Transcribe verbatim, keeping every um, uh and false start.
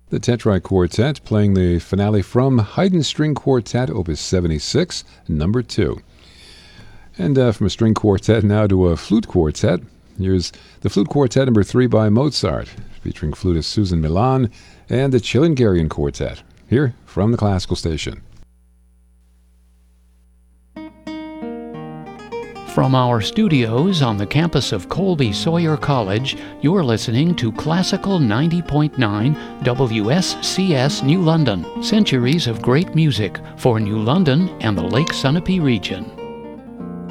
The Tetrai Quartet playing the finale from Haydn String Quartet, Opus seventy-six, number two. And uh, from a string quartet now to a flute quartet. Here's the Flute Quartet number three by Mozart, featuring flutist Susan Milan, and the Chilingarian Quartet, here from the Classical Station. From our studios on the campus of Colby Sawyer College, you're listening to Classical ninety point nine W S C S New London, centuries of great music for New London and the Lake Sunapee region.